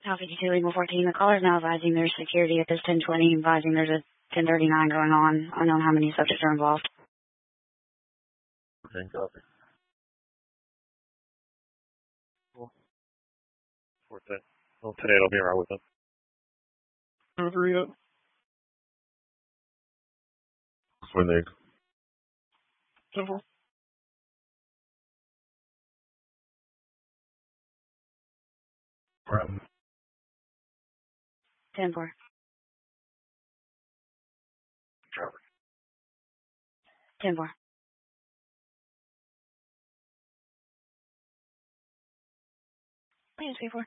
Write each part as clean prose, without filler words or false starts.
South 52, Legal 14. The caller is now advising there's security at this 1020, advising there's a 1039 going on. Unknown how many subjects are involved. Okay, copy. 410. Oh, today it'll be right with them. Hurry up. When they... Simple. Right. 10-4. Trevor. 10-4. Please, 3-4.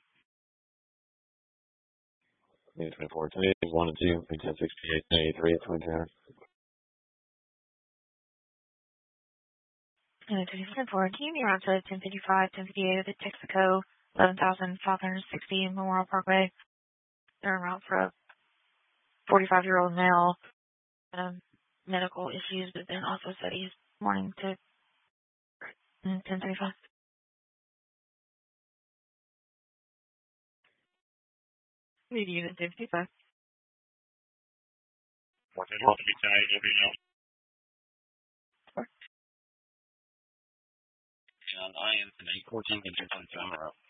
24, 10, 1 and 2, 10, 68, 83, 2300. 10-4. Team, you're on to 1055, 1058 at Texaco, 11,560 Memorial Parkway. They're en route for a 45-year-old male. Medical issues, but then also said he's wanting to 1035. Need unit 1055. 14, will be 10, you'll be now. And I am an 814 and 10 times I'm out.